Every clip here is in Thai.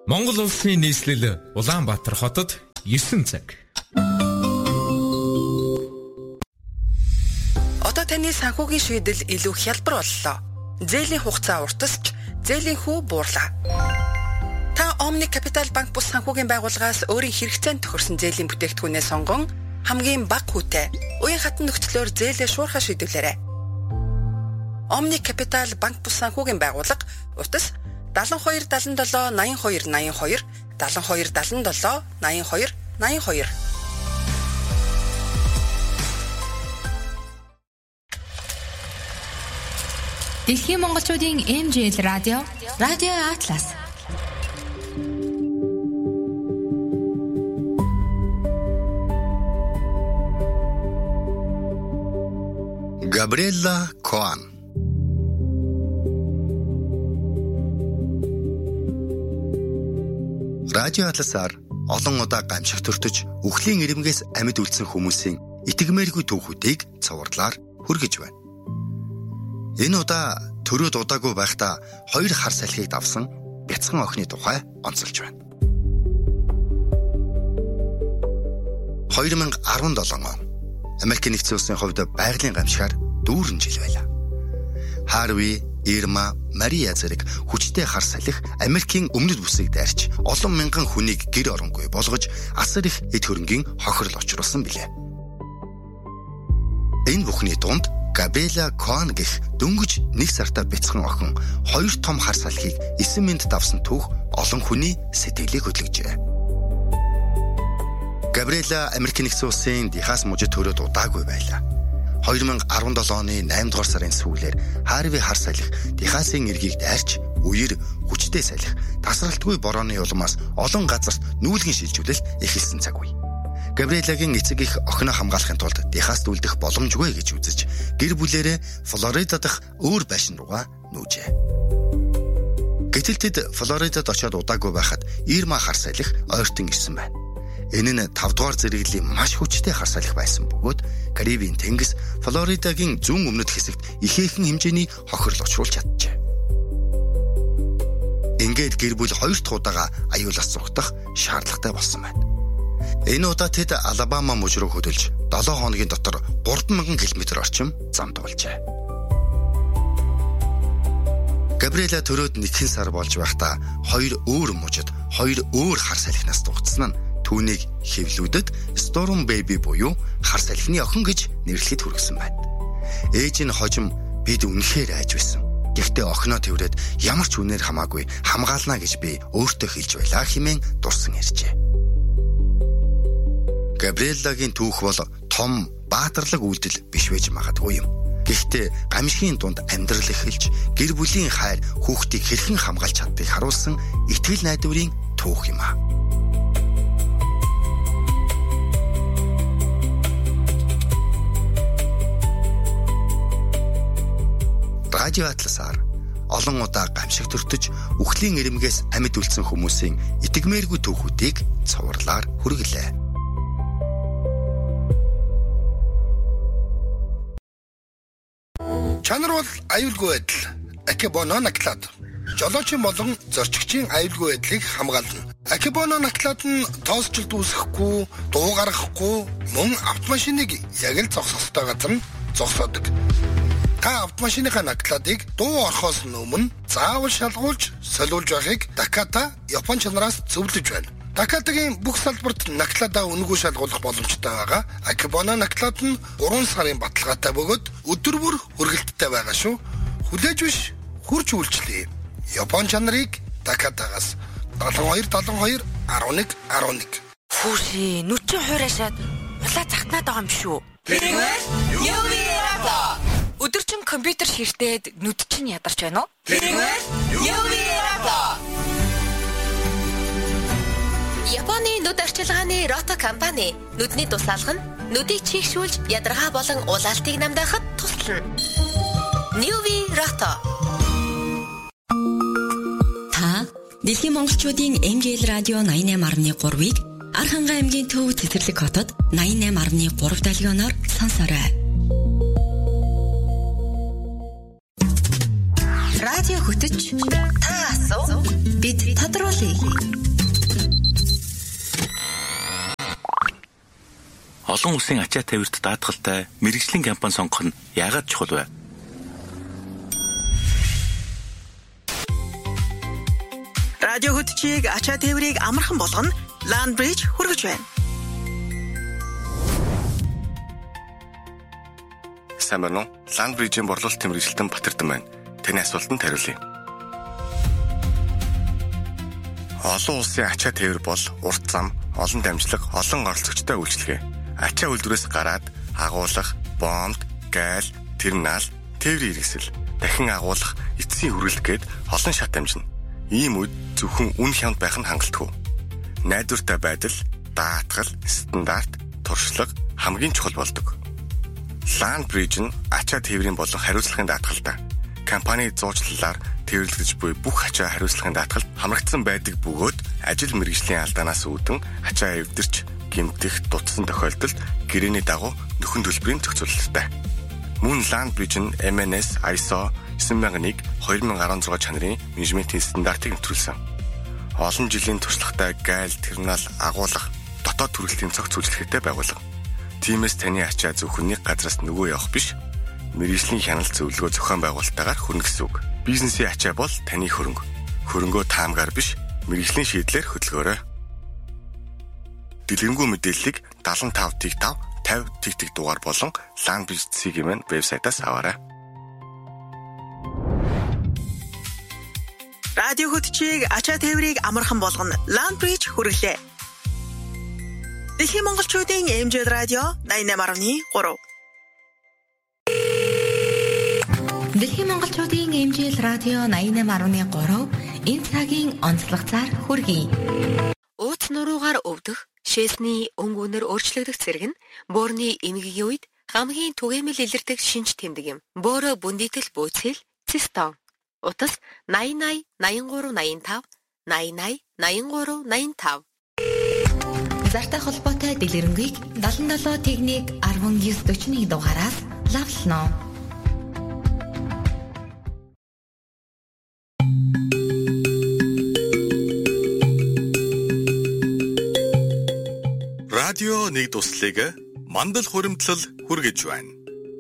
Монгол улсын нийслэл Улаанбаатар хотод 9 цаг. Одоо таны санхүүгийн шийдэл илүү хялбар боллоо. Зээлийн хугацаа уртасч, зээлийн хүү буурлаа. Та Omni Capital банк бус санхүүгийн байгууллагаас өөрийн хэрэгцээнд тохирсон зээлийн бүтээгдэхүүнээ сонгон хамгийн бага хүүтэй, уян хатан нөхцлөөр зээлээ шуурхаа шийдвэрлээрэй. Omni Capital банк бус санхүүгийн байгууллага утас 72 77 82 82 72 77 82 82. Дэлхийн монголчуудын MJL радио Атлас. Габриэла Коан. Радио Атласаар олон удаа гамшигт төртөж үхлийн ирэмгээс амьд үлдсэн хүмүүсийн итгэмээргүй түүхүүдийг цувралаар хүргэж байна. Энэ удаа төрөө дудаагүй байхдаа 2 хар салхийг давсан бяцхан охины тухай онцолж байна. 2017 он Америк нэгдсэн улсын хувьд байгалийн гамшигаар дүүрэн жил байлаа. Харви, Ирма, Мария зэрэг хүчтэй хар салхи Америкийн өмнөд бүсийг дайрч олон мянган хүнийг гэр оронгүй болгож асар их эд хөрөнгийн хохирол учруулсан билээ. Энэ бүхний дунд Габриэла Коан гэх дөнгөж 1 сартаа бяцхан охин 2 том хар салхийг 9 минут давсан түүх олон хүний сэтгэлийг хөдөлгөжээ. Габриэла Америк нэгдсэн улсын Техас мужид төрөөд удаагүй байлаа. 2017 оны 8 дугаар сарын сүүлээр Харви хар салхи Техасын иргэийг дайрч үер хүчтэй салхи тасралтгүй борооны улмаас олон газарт нүүлгэн шилжүүлэлт эхэлсэн цаг үе. Габриэлагийн эцэг их охиноо хамгаалахын тулд Техаст үлдэх боломжгүй гэж үзэж гэр бүлээрээ Флорида дахь өөр байшин руугаа нүүжээ. Гэтэл тэд Флоридад очиод удаагүй байхад Ирма хар салхи ойртон ирсэн байна. Энэ нь 5 дугаар зэрэглэлийн маш хүчтэй хар салхи байсан бөгөөд Карибын тэнгис Флоридагийн зүүн өмнөд хэсэгт ихээхэн хэмжээний хохирол учруулж чаджээ. Ингээд гэр бүл 2 дахь удаага аюулаас зугтах шаардлагатай болсон байна. Энэ удаа тэд Алабама муж руу хөдөлж 7 хоногийн дотор 3000 км орчим зам дуулжээ. Габриэла төрөөд 1 сар болж байхдаа 2 өөр мужид 2 өөр хар салхинаас дугцсан нь түүнийг хэвлүүдэд Storm Baby буюу хар салхины охин гэж нэрлэхэд хүргэсэн байна. Ээж нь хожим бид үнэхээр айж байсан. Гэхдээ охиноо тэврээд ямар ч үнээр хамаагүй хамгаална гэж би өөртөө хэлж байлаа хэмээн дурсан ярьжээ. Габриэлагийн түүх бол том баатарлаг үйлдэл биш байж магадгүй юм. Гэхдээ гамшигын дунд амьдрал эхэлж гэр бүлийн хайр хүүхдийг хэрхэн хамгаалж чаддгийг харуулсан итгэл найдварын түүх юм аа. Радио Атласаар олон удаа гамшиг төртөж үхлийн ирэмгээс амьд үлдсэн хүмүүсийн итгэмээргүй түүхүүдийг цувралаар хүргэлээ. Чанар бол аюулгүй байдал. Акибоно наклад. Жолоочийн болон зорчигчийн аюулгүй байдлыг хамгаална. Акибоно наклад нь тоосчлд үүсэхгүй, дуу гаргахгүй, мөн автомашиныг яг л зогсохтой газар нь зогсоодог. Та автомашиныхаа накладыг дуу орохоос өмнө заавал шалгуулж, солиулж байхыг Даката Япон чанараас зөвлөж байна. Дакатагийн бүх салбарт накладаа үнэгүй шалгуулах боломжтой байгаа. Акибоно наклад нь 3 сарын баталгаатай бөгөөд өдөр бүр хүргэлттэй байгаа шүү. Хүлээж биш, хурж үйлчлэе. Япон чанарыг Дакатагаас 72 72 11 11. Хүүши, нүчэн хуурашаад улаа захтнаад байгаа юм шүү. Тэгвэл юу яа? Өдөржин компьютер ширтээд нүд чинь ядарч байна уу? Тэгвэл юу яа? Японы нүд арчилгааны Рото компани нүдний тусаалга нь нүдийг чийгшүүлж ядаргаа болон улаалтыг намдаахад туслана. Ньюви Рото. Та Дэлхийн монголчуудын MJL радио 88.3-ыг Архангай аймгийн Төв Цэцэрлэг хотод 88.3 долгионоор сонсоорой. Радио хөтөч та асуу бид тодруулъя. олон улсын ачаа тавирт даатгалтай мэргэжлийн компани сонгох нь яагаад чухал вэ? Радио хөтчийг ачаа тээврийг амархан болгоно LandBridge хүргэж байна. Сайн байна уу? LandBridge-ийн борлуулалт мэргэжилтэн Батэрдэн байна. Таны асуултанд хариулъя. Олон улсын ачаа тээвэр бол урт зам, олон дамжлаг, олон оролцогчтой үйлчилгээ. Ачаа үйлдвэрээс гараад агуулгах, бомб, гайл, терминал, тээврийн хэрэгсэл, дахин агуулгах, эцсийн хүргэлт гээд олон шат дамжина. Ийм үед зөвхөн үн хямд байх нь хангалтгүй. Найдвартай байдал, даатгал, стандарт, туршлага хамгийн чухал болдог. LandBridge нь ачаа тээврийн болон хариуцлагын даатгалтай. Компани зуучлалаар тээвэрлэгдэж буй бүх ачаа хариуцлагын даатгалд хамрагдсан байдаг бөгөөд ажил мэргэжлийн алдаанаас үүдэн ачаа эвдэрч гэмтэх дутсан тохиолдолд гэрээний дагуу нөхөн төлбөрийн зохицуулалттай. Мөн LandBridge нь MNS ISO 9001/2016 чанарын менежментийн стандартыг нэвтрүүлсэн. Олон жилийн туршлагатай гайл, терминал, агуулгах, дотоод төрөлтийн цогц үйлчлэгээтэй байгууллага. Тиймээс таны ачаа зөвхөн нэг газраас нөгөө явах биш, мэргэжлийн хяналт зөвлөгөө зохион байгуулалтаагаар хүрнэ гэсэн үг. Бизнесийн ачаа бол таны хөрөнгө. Хөрөнгөө таамгаар биш, мэргэжлийн шийдлээр хөдөлгөөрэй. Дэлгэрэнгүй мэдээллийг 75 50 дугаар болон LandBridge-ийн вебсайтаас аваарай. Радио хөтчийг ачаа тээврийг амархан болгоно LandBridge хүргэлээ. Дэлхийн монголчуудын MJ радио 88.3. Дэлхийн монголчуудын MJ радио 88.3 энэ цагийн онцлог цаар хүргэе. Ууц нуруугаар өвдөх, шээсний өнгөнөр өөрчлөгдөх зэрэг нь буурны эмгэгийн үед хамгийн түгээмэл илэрдэг шинж тэмдэг юм. Бөөрө бүндийтэл бөөцөл, цистон. Утас 80 83 85 80 83 85. Зартай холбоотой дэлгэрэнгийг 77 техник 1941 дугаараас лавлно. Радио нэг туслыг мандал хуримтлал хүргэж байна.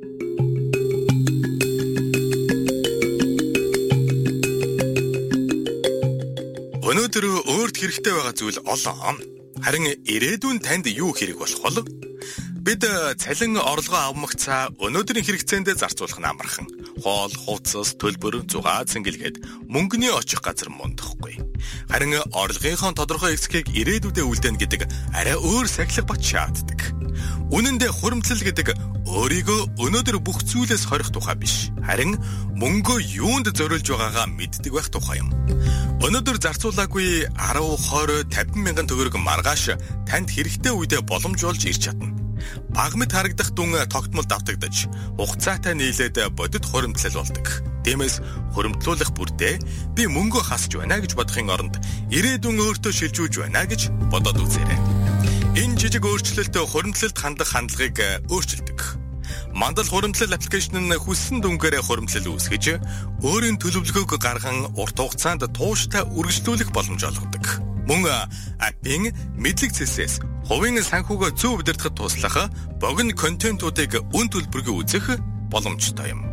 Өнөөдөр өөрт хэрэгтэй байгаа зүйл олон. Харин ирээдүйн танд юу хэрэг болох вэ? Бид цалин орлогоо авмагцаа өнөөдрийн хэрэгцээндээ зарцуулах нь амархан. Хоол, хувцас, төлбөр, зугаа цэнгэлгээд мөнгөний очих газар мундахгүй. Харин орлогынхон тодорхой хэсгийг ирээдүйдээ үлдээнэ гэдэг арай өөр сахилга бат шаарддаг. Үнэн дээр хуримтлал гэдэг өөрийгөө өнөөдөр бүх зүйлээс хорих тухай биш. Харин мөнгөө юунд зориулж байгаагаа мэддэг байх тухай юм. Өнөөдөр зарцуулаагүй 10, 20, 50 мянган төгрөг маргааш танд хэрэгтэй үедээ боломж болж ирч чадна. Баг мэт харагдах дүн тогтмол давтагдаж, хугацаатай нийлээд бодит хуримтлал болдог. Тиймээс хуримтлуулах бүртээ би мөнгөө хасж байна гэж бодохын оронд ирээдүйн өөртөө шилжүүлж байна гэж бодоод үзээрэй. Энэ жижиг өөрчлөлт хуримтлалд хандах хандлагыг өөрчилдөг. Мандал хуримтлал аппликейшн нь хүссэн дүнгээр хуримтлал үүсгэж, өөрийн төлөвлөгөөг гарган урт хугацаанд тууштай үргэлжлүүлэх боломж олгодог. Мөн аппийн мэдлэг цэсээс хувийн санхүүгөө зөв удирдахад туслах богино контентуудыг үн төлбөргүй үзэх боломжтой юм.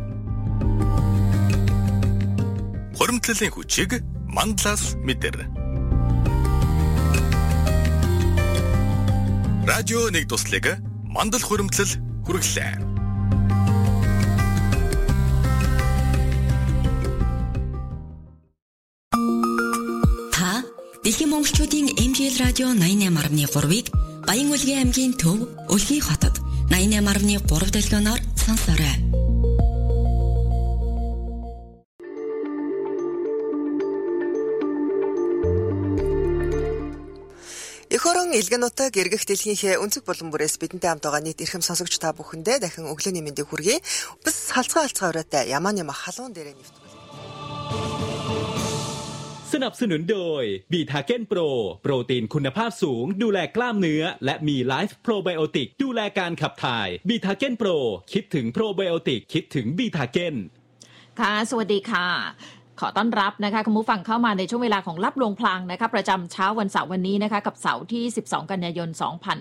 Хуримтлалын хүчийг мандлаас мэдэр. Радио нэг туслыг мандал хуримтлал хүргэлээ. Дэлхийн монголчуудын MJ радио 88.3-ыг Баян Улгийн аймгийн төв Улгийн хотод 88.3 дэлгэнээр сонсоорой. Эх орон Илгэн нутаг эргэх дэлхийнхээ өнцөг булан бүрээс бидэнтэй хамт байгаа нийт эрхэм сонсогч та бүхэндээ дахин өглөөний мэндийг хүргэе. Бас халцгаа ураатай Ямааны мах халуун дээрээ нэвтгүүлээ. สนับสนุนโดยบีทาเก้นโปรโปรตีนคุณภาพสูงดูแลกล้ามเนื้อและมีไลฟ์โปรไบโอติกดูแลการขับถ่ายบีทาเก้นโปรคิดถึงโปรไบโอติกคิดถึงบีทาเก้นค่ะสวัสดีค่ะขอต้อนรับนะคะคุณผู้ฟังเข้ามาในช่วงเวลาของรับลวงพลังนะคะประจำเช้าวันเสาร์วันนี้นะคะกับเสาร์ที่12กันยายน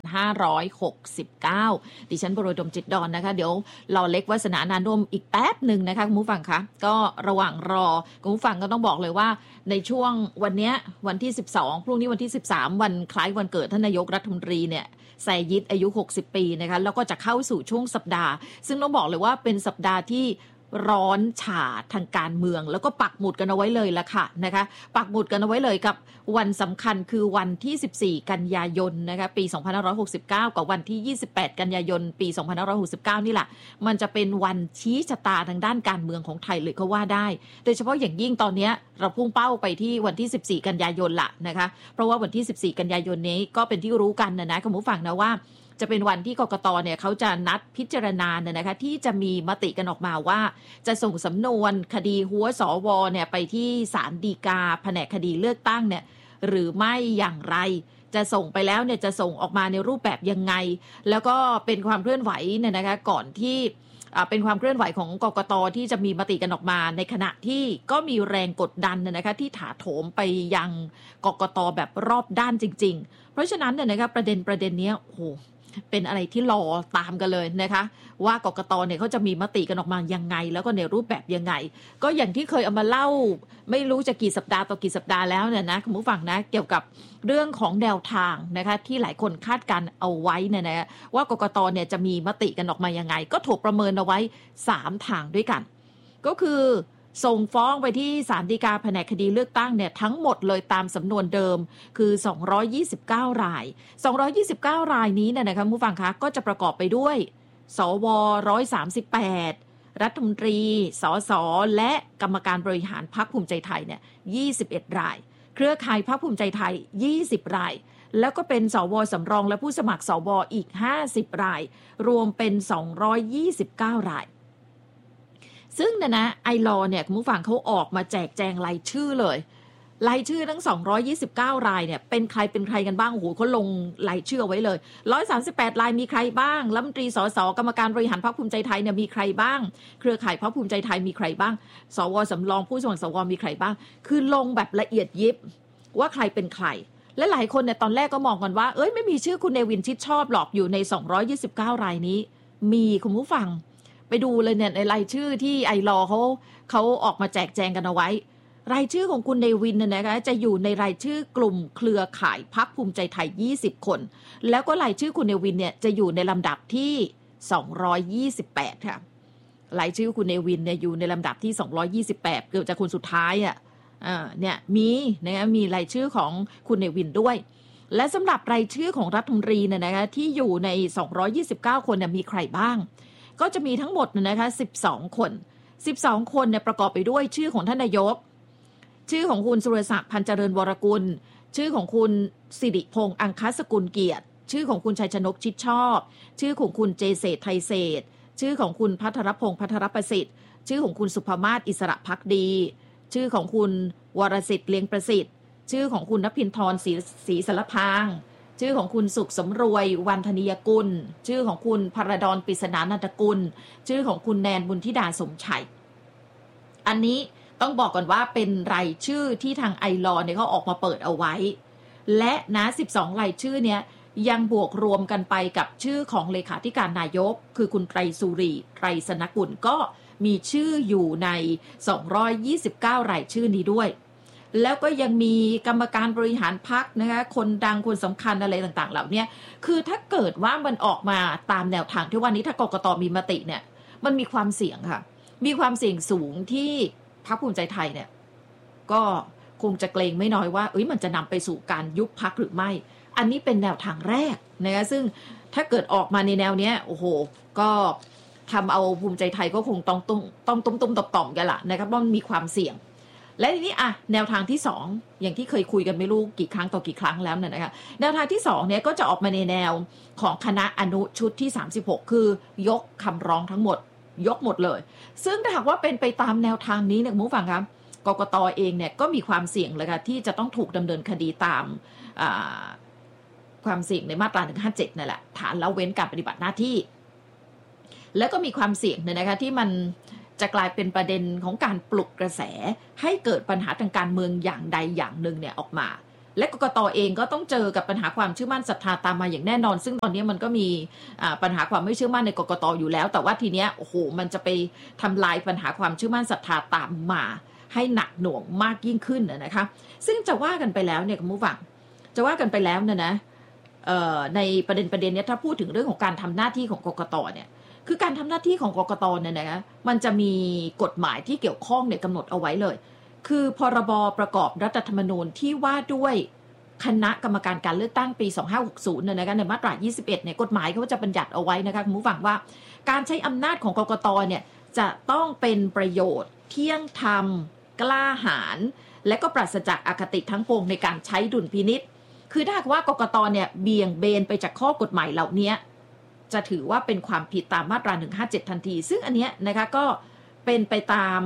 2569ดิฉันบรดมจิตดอนนะคะเดี๋ยวรอเล็กวาสนานานุ่มอีกแป๊บนึงนะคะคุณผู้ฟังคะก็ระหว่างรอคุณผู้ฟังก็ต้องบอกเลยว่าในช่วงวันนี้วันที่12พรุ่งนี้วันที่13วันคล้ายวันเกิดท่านนายกรัฐมนตรีเนี่ยไซยิดอายุ60ปีนะคะแล้วก็จะเข้าสู่ช่วงสัปดาห์ซึ่งต้องบอกเลยว่าเป็นสัปดาห์ที่ร้อนฉ่าทางการเมืองแล้วก็ปักหมุดกันเอาไว้เลยละค่ะนะคะปักหมุดกันเอาไว้เลยกับวันสำคัญคือวันที่14กันยายนนะคะปี2569กับวันที่28กันยายนปี2569นี่แหละมันจะเป็นวันชี้ชะตาทางด้านการเมืองของไทยเลยก็ว่าได้โดยเฉพาะอย่างยิ่งตอนนี้เราพุ่งเป้าไปที่วันที่14กันยายนละนะคะเพราะว่าวันที่14กันยายนนี้ก็เป็นที่รู้กันนะคุณผู้ฟังนะว่าจะเป็นวันที่กกต.เนี่ยเขาจะนัดพิจารณาเนี่ยนะคะที่จะมีมติกันออกมาว่าจะส่งสำนวนคดีหัวสวเนี่ยไปที่ศาลฎีกาแผนกคดีเลือกตั้งเนี่ยหรือไม่อย่างไรจะส่งไปแล้วเนี่ยจะส่งออกมาในรูปแบบยังไงแล้วก็เป็นความเคลื่อนไหวเนี่ยนะคะก่อนที่เป็นความเคลื่อนไหวของกกต.ที่จะมีมติกันออกมาในขณะที่ก็มีแรงกดดันนะคะที่ถาโถมไปยังกกต.แบบรอบด้านจริงๆเพราะฉะนั้นเนี่ยนะคะประเด็นนี้โอ้โหเป็นอะไรที่รอตามกันเลยนะคะว่ากกต.เนี่ยเขาจะมีมติกันออกมายังไงแล้วก็ในรูปแบบยังไงก็อย่างที่เคยเอามาเล่าไม่รู้จะกี่สัปดาห์ต่อกี่สัปดาห์แล้วเนี่ยนะคุณผู้ฟังนะเกี่ยวกับเรื่องของแนวทางนะคะที่หลายคนคาดการเอาไว้เนี่ยนะว่ากกต.เนี่ยจะมีมติกันออกมายังไงก็ถูกประเมินเอาไว้3ทางด้วยกันก็คือส่งฟ้องไปที่ศาลฎีกาแผนกคดีเลือกตั้งเนี่ยทั้งหมดเลยตามสำนวนเดิมคือ229ราย229รายนี้เนี่ยนะคะผู้ฟังคะก็จะประกอบไปด้วยสว138รัฐมนตรีสสและกรรมการบริหารพรรคภูมิใจไทยเนี่ย21รายเครือข่ายพรรคภูมิใจไทย20รายแล้วก็เป็นสวสำรองและผู้สมัครสวอีก50รายรวมเป็น229รายซึ่งนะไอลอเนี่ยคุณผู้ฟังเขาออกมาแจกแจงรายชื่อเลยรายชื่อทั้ง229รายเนี่ยเป็นใครกันบ้างโอ้โหเขาลงรายชื่อไว้เลย138รายมีใครบ้างรัฐมนตรีสสกรรมการบริหารพรรคภูมิใจไทยเนี่ยมีใครบ้างเครือข่ายพรรคภูมิใจไทยมีใครบ้างสวสำรองผู้สมัครสวมีใครบ้างคือลงแบบละเอียดยิบว่าใครเป็นใครและหลายคนเนี่ยตอนแรกก็มองกันว่าไม่มีชื่อคุณเนวินชิดชอบหรอกอยู่ใน229รายนี้มีคุณผู้ฟังไปดูเลยเนี่ยในรายชื่อที่ไอลอเขาออกมาแจกแจงกันเอาไว้รายชื่อของคุณเนวินเนี่ยนะคะจะอยู่ในรายชื่อกลุ่มเครือข่ายพรรคภูมิใจไทย20คนแล้วก็รายชื่อคุณเนวินเนี่ยจะอยู่ในลำดับที่228ค่ะรายชื่อคุณเนวินเนี่ยอยู่ในลำดับที่228เกือบจะคนสุดท้ายเนี่ยมีนะคะมีรายชื่อของคุณเนวินด้วยและสำหรับรายชื่อของรัฐมนตรีเนี่ยนะคะที่อยู่ใน229คนเนี่ยมีใครบ้างก็จะมีทั้งหมดนะคะ12คนเนี่ยประกอบไปด้วยชื่อของท่านนายกชื่อของคุณสุรศักดิ์พันเจริญวรกุลชื่อของคุณสิริพงษ์อังคสกุลเกียรติชื่อของคุณชัยชนกชิดชอบชื่อของคุณเจเศษไทยเศษชื่อของคุณพัทรพงษ์พัทรประสิทธิ์ชื่อของคุณสุภมาศอิสระภักดีชื่อของคุณวรสิทธิ์เลียงประสิทธิ์ชื่อของคุณนภินทร์ศรีสารพางชื่อของคุณสุขสำรวยวันธนียกุลชื่อของคุณพรดรปริศนานันทกุลชื่อของคุณแนนบุญธิดาสมชัยอันนี้ต้องบอกก่อนว่าเป็นรายชื่อที่ทางไอลอเนี่ยเขาออกมาเปิดเอาไว้และนะ12รายชื่อเนี้ยยังบวกรวมกันไปกับชื่อของเลขาธิการนายกคือคุณไตรสุรีไตรสนกุลก็มีชื่ออยู่ใน229รายชื่อนี้ด้วยแล้วก็ยังมีกรรมการบริหารพรรคนะคะคนดังคนสำคัญอะไรต่างๆเหล่านี้คือถ้าเกิดว่ามันออกมาตามแนวทางที่วันนี้ถ้ากกต.มีมติเนี่ยมันมีความเสี่ยงค่ะมีความเสี่ยงสูงที่พรรคภูมิใจไทยเนี่ยก็คงจะเกรงไม่น้อยว่ามันจะนำไปสู่การยุบพรรคหรือไม่อันนี้เป็นแนวทางแรกนะคะซึ่งถ้าเกิดออกมาในแนวเนี้ยโอ้โหก็ทำเอาภูมิใจไทยก็คงต้องตุ้มต่อมกันละนะครับเพราะมันมีความเสี่ยงและทีนี้แนวทางที่2อย่างที่เคยคุยกันไม่รู้กี่ครั้งต่อกี่ครั้งแล้วเนี่ยนะคะแนวทางที่2เนี่ยก็จะออกมาในแนวของคณะอนุชุดที่36คือยกคำร้องทั้งหมดยกหมดเลยซึ่งถ้าหากว่าเป็นไปตามแนวทางนี้เนี่ยคุณผู้ฟังครับกกต.เองเนี่ยก็มีความเสี่ยงเลยค่ะที่จะต้องถูกดำเนินคดีตามความเสี่ยงในมาตรา157นั่นแหละฐานละเว้นการปฏิบัติหน้าที่แล้วก็มีความเสี่ยงเนี่ยนะคะที่มันจะกลายเป็นประเด็นของการปลุกกระแสให้เกิดปัญหาทางการเมืองอย่างใดอย่างหนึ่งเนี่ยออกมาและกกต.เองก็ต้องเจอกับปัญหาความเชื่อมั่นศรัทธาตามมาอย่างแน่นอนซึ่งตอนนี้มันก็มีปัญหาความไม่เชื่อมั่นในกกต.อยู่แล้วแต่ว่าทีเนี้ยโอ้โหมันจะไปทำลายปัญหาความเชื่อมั่นศรัทธาตามมาให้หนักหน่วงมากยิ่งขึ้นนะคะซึ่งจะว่ากันไปแล้วเนี่ยคุณผู้ฟังจะว่ากันไปแล้วนะในประเด็นนี้ถ้าพูดถึงเรื่องของการทำหน้าที่ของกกต.เนี่ยคือการทำหน้าที่ของกกต.เนี่ยนะมันจะมีกฎหมายที่เกี่ยวข้องเนี่ยกำหนดเอาไว้เลยคือพรบประกอบรัฐธรรมนูญที่ว่าด้วยคณะกรรมการการเลือกตั้งปี2560เนี่ยนะคะในมาตรา21เนี่ยกฎหมายเขาจะบัญญัติเอาไว้นะคะคุณผู้ฟังว่าการใช้อำนาจของกกต.เนี่ยจะต้องเป็นประโยชน์เที่ยงธรรมกล้าหาญและก็ปราศจากอคติทั้งปวงในการใช้ดุลพินิจคือถ้าว่ากกต.เนี่ยเบี่ยงเบนไปจากข้อกฎหมายเหล่านี้จะถือว่าเป็นความผิดตามมาตรา157ทันทีซึ่งอันเนี้ยนะคะก็เป็นไป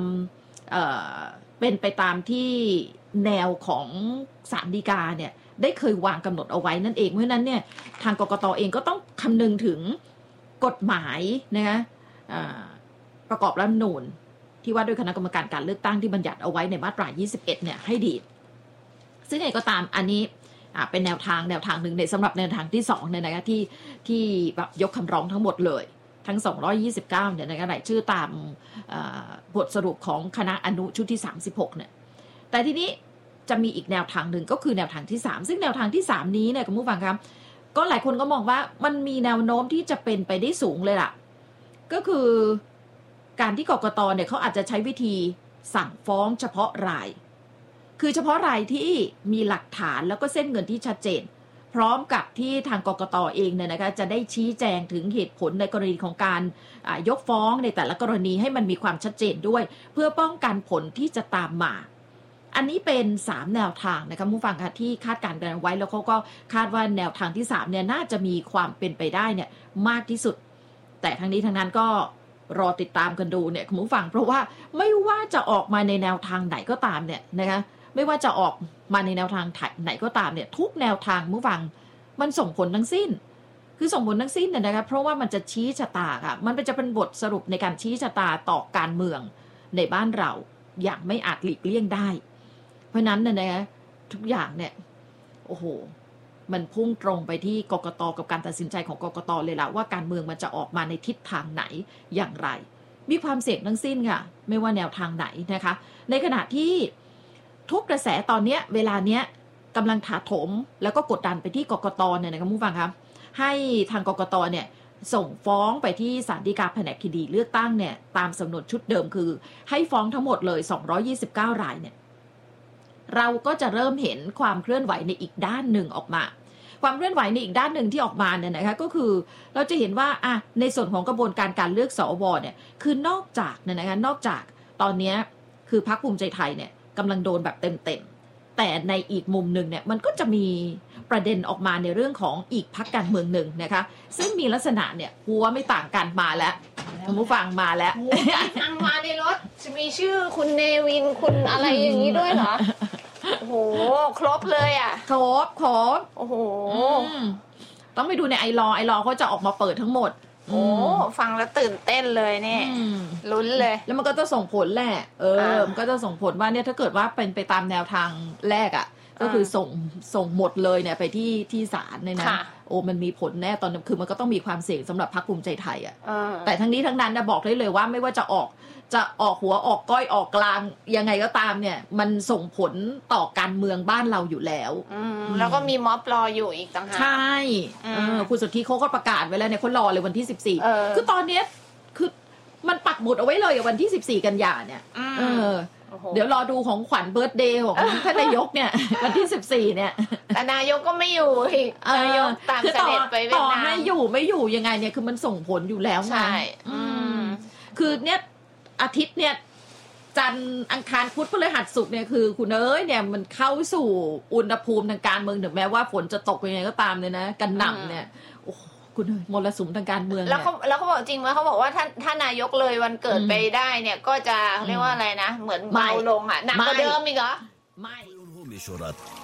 ตามที่แนวของศาลฎีกาเนี่ยได้เคยวางกำหนดเอาไว้นั่นเองเพราะฉะนั้นเนี่ยทางกกต.เองก็ต้องคำนึงถึงกฎหมายนะคะประกอบรัฐธรรมนูญที่ว่าด้วยคณะกรรมการการเลือกตั้งที่บัญญัติเอาไว้ในมาตรา21เนี่ยให้ดีซึ่งไงก็ตามอันนี้เป็นแนวทางหนึ่งในสำหรับแนวทางที่2เนี่ยนะคะที่แบบยกคำร้องทั้งหมดเลยทั้ง229เนี่ยนะคะรายชื่อตามบทสรุปของคณะอนุชุดที่36เนี่ยแต่ทีนี้จะมีอีกแนวทางหนึ่งก็คือแนวทางที่3ซึ่งแนวทางที่3นี้เนี่ยคุณผู้ฟังครับก็หลายคนก็มองว่ามันมีแนวโน้มที่จะเป็นไปได้สูงเลยล่ะก็คือการที่กกต.เนี่ยเขาอาจจะใช้วิธีสั่งฟ้องเฉพาะรายคือเฉพาะรายที่มีหลักฐานแล้วก็เส้นเงินที่ชัดเจนพร้อมกับที่ทางกกต.เองเนี่ยนะคะจะได้ชี้แจงถึงเหตุผลในกรณีของการยกฟ้องในแต่ละกรณีให้มันมีความชัดเจนด้วยเพื่อป้องกันผลที่จะตามมาอันนี้เป็น3แนวทางนะคะผู้ฟังค่ะที่คาดการณ์กันไว้แล้วเขาก็คาดว่าแนวทางที่3เนี่ยน่าจะมีความเป็นไปได้เนี่ยมากที่สุดแต่ทั้งนี้ทั้งนั้นก็รอติดตามกันดูเนี่ยคุณผู้ฟังเพราะว่าไม่ว่าจะออกมาในแนวทางไหนก็ตามเนี่ยนะคะไม่ว่าจะออกมาในแนวทางไหนก็ตามเนี่ยทุกแนวทางผู้ฟังมันส่งผลทั้งสิ้นคือส่งผลทั้งสิ้นเนี่ยนะคะเพราะว่ามันจะชี้ชะตาค่ะมันจะเป็นบทสรุปในการชี้ชะตาต่อการเมืองในบ้านเราอย่างไม่อาจหลีกเลี่ยงได้เพราะนั้นเนี่ยนะคะทุกอย่างเนี่ยโอ้โหมันพุ่งตรงไปที่กกต.กับการตัดสินใจของกกต.เลยล่ะว่าการเมืองมันจะออกมาในทิศทางไหนอย่างไรมีความเสี่ยงทั้งสิ้นค่ะไม่ว่าแนวทางไหนนะคะในขณะที่ทุกกระแสตอนนี้เวลาเนี้ยกำลังถาโถมแล้วก็กดดันไปที่กกต.เนี่ยนะครับผู้ฟังครับให้ทางกกต.เนี่ยส่งฟ้องไปที่ศาลฎีกาแผนกคดีเลือกตั้งเนี่ยตามสำนวนชุดเดิมคือให้ฟ้องทั้งหมดเลย229รายเนี่ยเราก็จะเริ่มเห็นความเคลื่อนไหวในอีกด้านหนึ่งออกมาความเคลื่อนไหวในอีกด้านหนึ่งที่ออกมาเนี่ยนะคะก็คือเราจะเห็นว่าในส่วนของกระบวนการเลือกสวเนี่ยคือนอกจากเนี่ยนะคะนอกจากตอนนี้คือพรรคภูมิใจไทยเนี่ยกำลังโดนแบบเต็มๆแต่ในอีกมุมหนึ่งเนี่ยมันก็จะมีประเด็นออกมาในเรื่องของอีกพรรคการเมืองหนึ่งนะคะซึ่งมีลักษณะเนี่ยหัวไม่ต่างกันมาแล้วคุณผู้ฟังมาแล้วฟังมาในรถจะมีชื่อคุณเนวินคุณอะไรอย่างนี้ด้วยเหรอโอ้โหครบเลยอ่ะครบโอ้โหต้องไปดูในไอรอเขาจะออกมาเปิดทั้งหมดโอ้ฟังแล้วตื่นเต้นเลยเนี่ยลุ้นเลยแล้วมันก็จะส่งผลแหละมันก็จะส่งผลว่าเนี่ยถ้าเกิดว่าเป็นไปตามแนวทางแรกอ่ะก็คือส่งหมดเลยเนี่ยไปที่ศาลเนี่ยนะโอ้มันมีผลแน่ตอนคือมันก็ต้องมีความเสี่ยงสำหรับพรรคภูมิใจไทยอ่ะแต่ทั้งนี้ทั้งนั้นนะบอกได้เลยว่าไม่ว่าจะออกหัวออกก้อยออกกลางยังไงก็ตามเนี่ยมันส่งผลต่อการเมืองบ้านเราอยู่แล้วแล้วก็มีม็อบรออยู่อีกต่างหากใช่คุณสุทธิเขาก็ประกาศไว้แล้วเนี่ยเขารอเลยวันที่14คือตอนนี้คือมันปักหมุดเอาไว้เลยวันที่14กันยาเนี่ยเดี๋ยวรอดูของขวัญเบิร์ธเดย์ของท่านนายกเนี่ยวันที่14เนี่ยแต่นายกก็ไม่อยู่อีกนายกตามเสด็จไปเวียดนามต่อให้อยู่ไม่อยู่ยังไงเนี่ยคือมันส่งผลอยู่แล้วไงคือเนี่ยอาทิตย์เนี่ยจันทร์อังคารพุธพฤหัสศุกร์เนี่ยคือคุณเนี่ยมันเข้าสู่อุณหภูมิทางการเมืองถึงแม้ว่าฝนจะตกยังไงก็ตามเลยนะกันหน่ำเนี่ยโอ้คุณมรสุมทางการเมืองแล้วเขาบอกจริงไหมเขาบอกว่าถ้านายกเลยวันเกิดไปได้เนี่ยก็จะเรียกว่าอะไรนะเหมือนเบาลงอ่ะหนักกว่าเดิมอีกเหรอไม่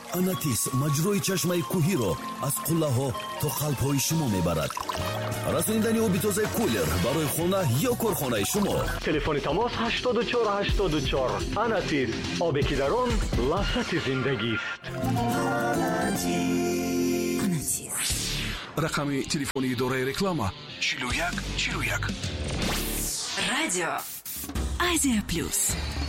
анатис маҷрои чашмаи кӯҳиро аз қуллаҳо то қалбҳои шумо мебарад. расониндани оби тозаи кулер барои хона ё корхонаи шумо. телефони тамос 8484. анатис, обе ки дар он лаззати зиндагист. рақами телефони идораи реклама 41 41. радио Азия плюс.